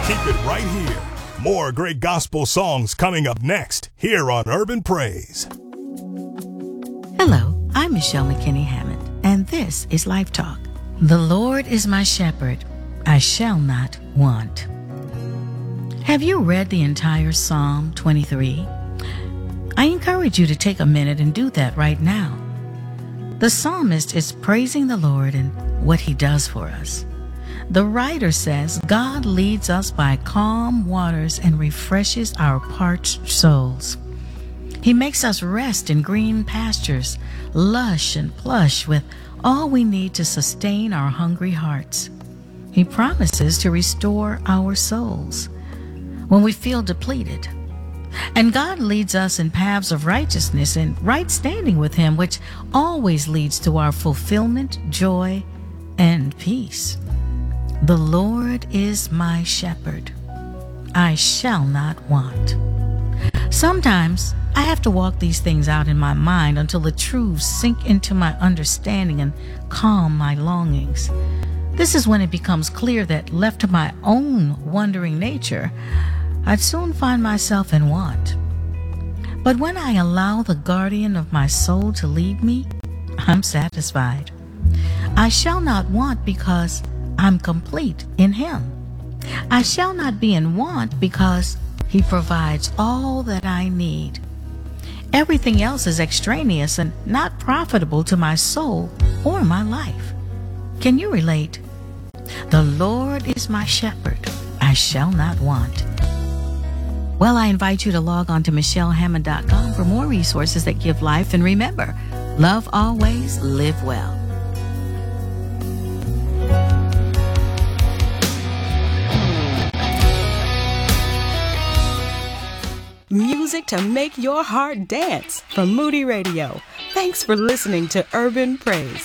Keep it right here. More great gospel songs coming up next here on Urban Praise. Hello, I'm Michelle McKinney Hammond, and this is Life Talk. The Lord is my shepherd, I shall not want. Have you read the entire Psalm 23? I encourage you to take a minute and do that right now. The psalmist is praising the Lord and what he does for us. The writer says God leads us by calm waters and refreshes our parched souls. He makes us rest in green pastures, lush and plush, with all we need to sustain our hungry hearts. He promises to restore our souls when we feel depleted. And God leads us in paths of righteousness and right standing with Him, which always leads to our fulfillment, joy, and peace. The Lord is my shepherd. I shall not want. Sometimes I have to walk these things out in my mind until the truths sink into my understanding and calm my longings. This is when it becomes clear that, left to my own wandering nature, I'd soon find myself in want. But when I allow the guardian of my soul to lead me, I'm satisfied. I shall not want because I'm complete in Him. I shall not be in want because He provides all that I need. Everything else is extraneous and not profitable to my soul or my life. Can you relate? The Lord is my shepherd. I shall not want. Well, I invite you to log on to michellehammond.com for more resources that give life. And remember, love always, live well. Music to make your heart dance from Moody Radio. Thanks for listening to Urban Praise.